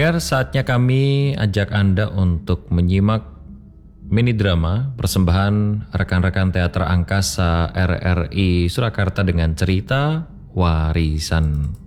pendengar, saatnya kami ajak Anda untuk menyimak mini drama persembahan rekan-rekan teater angkasa RRI Surakarta dengan cerita Warisan.